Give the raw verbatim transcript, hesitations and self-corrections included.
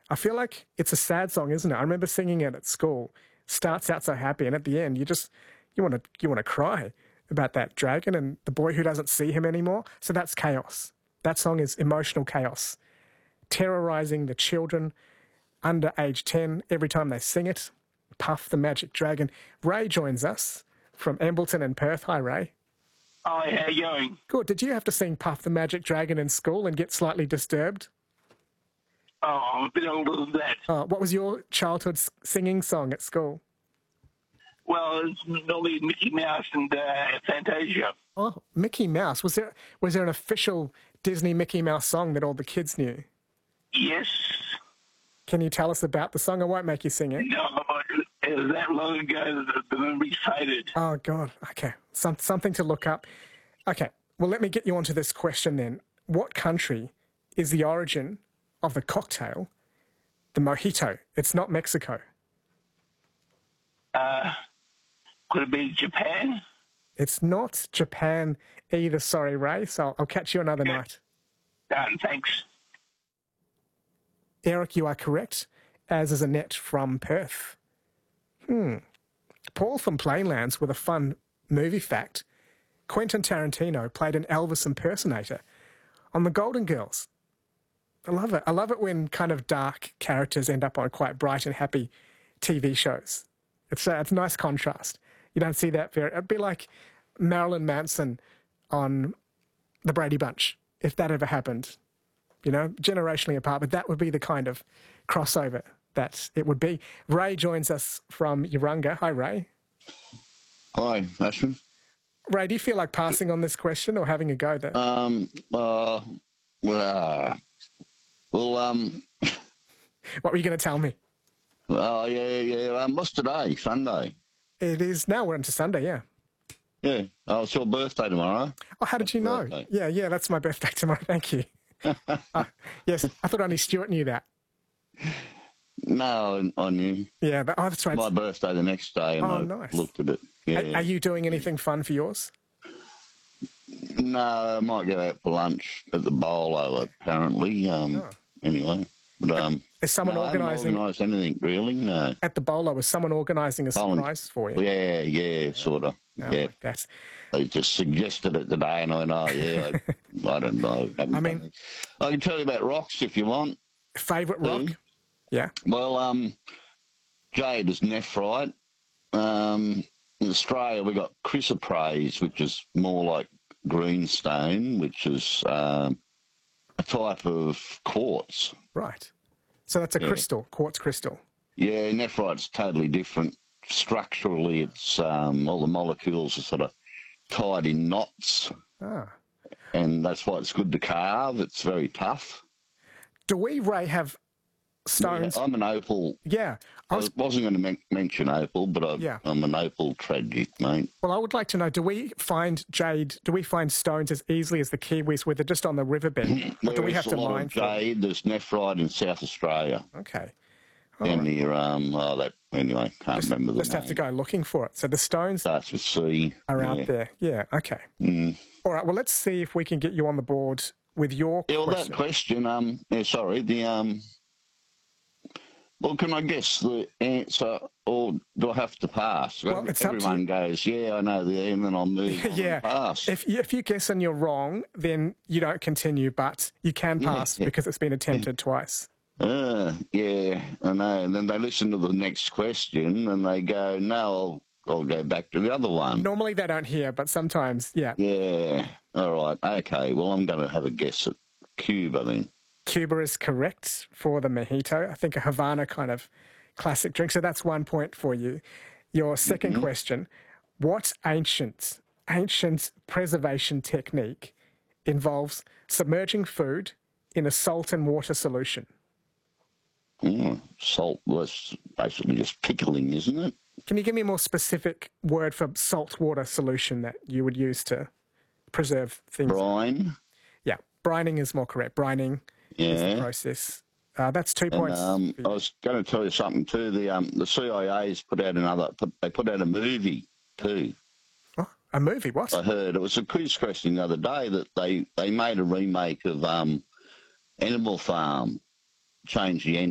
I feel like it's a sad song, isn't it? I remember singing it at school. Starts out so happy, and at the end, you just you want to you want to cry about that dragon and the boy who doesn't see him anymore. So that's chaos. That song is emotional chaos, terrorising the children under age ten every time they sing it. Puff the Magic Dragon. Ray joins us from Embleton and Perth. Hi, Ray. Hi, how you going? Good. Did you have to sing Puff the Magic Dragon in school and get slightly disturbed? Oh, I'm a bit older than that. Uh, what was your childhood s- singing song at school? Well, it's normally Mickey Mouse and uh, Fantasia. Oh, Mickey Mouse. Was there was there an official Disney Mickey Mouse song that all the kids knew? Yes. Can you tell us about the song? I won't make you sing it. No, it was that long ago that the memory faded. Oh, God. Okay. Some, something to look up. Okay. Well, let me get you onto this question then. What country is the origin of the cocktail, the mojito? It's not Mexico. Uh, could it be Japan? It's not Japan either, sorry, Ray. So I'll catch you another Yeah. night. Done, thanks. Eric, you are correct, as is Annette from Perth. Hmm. Paul from Plainlands with a fun movie fact. Quentin Tarantino played an Elvis impersonator on The Golden Girls. I love it. I love it when kind of dark characters end up on quite bright and happy T V shows. It's a, it's a nice contrast. You don't see that very... It'd be like Marilyn Manson on The Brady Bunch, if that ever happened. You know, generationally apart, but that would be the kind of crossover that it would be. Ray joins us from Urunga. Hi, Ray. Hi, Ashman. Ray, do you feel like passing on this question or having a go there? Um, uh, well, uh, well, um, What were you going to tell me? oh, yeah, yeah, um, what's today? Sunday? It is now. We're into Sunday, yeah. Yeah. Oh, it's your birthday tomorrow. Oh, how did you know? Birthday. Yeah, yeah, that's my birthday tomorrow. Thank you. uh, yes, I thought only Stuart knew that. No, I knew. Yeah, but, oh, that's right. My birthday the next day, and Oh, I nice. looked at it. Yeah. Are, are you doing anything fun for yours? No, I might go out for lunch at the Bolo, apparently. Um, Oh. Anyway. But, um, Is someone no, I haven't organising organised anything, really, no. at the bowler? Was someone organising a Oh, and- surprise for you? Yeah, yeah, sort of. Oh, yeah. like that. They just suggested it today, and I know, yeah, I, I don't know. Haven't I mean- done it. I can tell you about rocks if you want. Favourite rock? Mm. Yeah. Well, um, jade is nephrite. Um, in Australia, we got chrysoprase, which is more like greenstone, which is um, a type of quartz. Right. So that's a Yeah. crystal, quartz crystal. Yeah, nephrite's totally different. Structurally, it's um, all the molecules are sort of tied in knots, Ah. and that's why it's good to carve. It's very tough. Do we, Ray, have stones? Yeah, I'm an opal. Yeah. I I was, wasn't going to men- mention opal, but I, Yeah. I'm an opal tragic, mate. well, I would like to know, do we find jade, do we find stones as easily as the Kiwis where they're just on the riverbed? Or do we There's have to a lot mine of for them? jade. There's nephrite in South Australia. Okay. All Down right. near, um, oh, that, anyway, can't Just, remember the just name. have to go looking for it. So the stones Starts with C. are yeah. out there. Yeah, okay. Mm. All right, well, let's see if we can get you on the board with your Yeah, well, question. that question, um, yeah, sorry, the, um, well, can I guess the answer, or do I have to pass? Well, it's up to Everyone you. goes, yeah, I know the, and then I'll move on Yeah. and pass. If you, if you guess and you're wrong, then you don't continue, but you can Yeah, pass yeah. because it's been attempted twice. Uh, yeah, I know. And then they listen to the next question and they go, no, I'll, I'll go back to the other one. Normally they don't hear, but sometimes, yeah. Yeah, all right, okay. Well, I'm going to have a guess at Cuba then. Cuba is correct for the mojito. I think a Havana kind of classic drink. So that's one point for you. Your 2nd Mm-hmm. question, what ancient, ancient preservation technique involves submerging food in a salt and water solution? Mm, salt was basically just pickling, isn't it? Can you give me a more specific word for salt water solution that you would use to preserve things? Brine. Yeah, brining is more correct. Brining is the Yeah. process. Uh, that's two And points. um, for you. I was going to tell you something too. The um, the C I A's put out another. Put, they put out a movie too. Oh, a movie, what? I heard it was a quiz question the other day that they they made a remake of um, Animal Farm, changed the end.